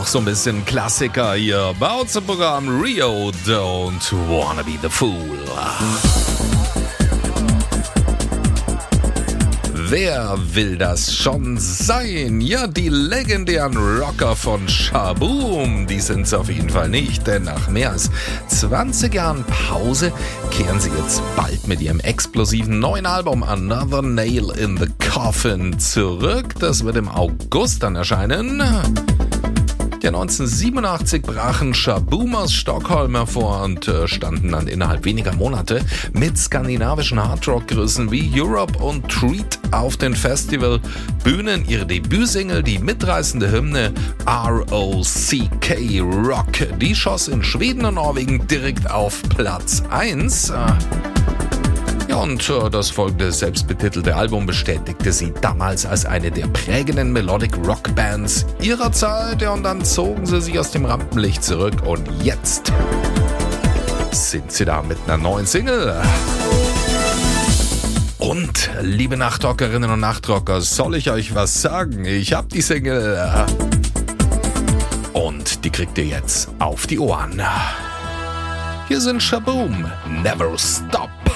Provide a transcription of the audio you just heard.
so ein bisschen Klassiker hier bei unserem Programm Rio Don't Wanna Be the Fool. Wer will das schon sein? Ja, die legendären Rocker von Shaboom, die sind's auf jeden Fall nicht, denn nach mehr als 20 Jahren Pause kehren sie jetzt bald mit ihrem explosiven neuen Album Another Nail in the Coffin zurück. Das wird im August dann erscheinen. Ja, 1987 brachen Shaboom aus Stockholm hervor und standen dann innerhalb weniger Monate mit skandinavischen Hardrock-Größen wie Europe und Treat auf den Festivalbühnen. Ihre Debütsingle, die mitreißende Hymne ROCK Rock, die schoss in Schweden und Norwegen direkt auf Platz 1. Ja, und das folgende selbstbetitelte Album bestätigte sie damals als eine der prägenden Melodic Rock Bands ihrer Zeit. Ja, und dann zogen sie sich aus dem Rampenlicht zurück und jetzt sind sie da mit einer neuen Single. Und, liebe Nachtrockerinnen und Nachtrocker, soll ich euch was sagen? Ich hab die Single und die kriegt ihr jetzt auf die Ohren. Hier sind Shaboom, Never Stop.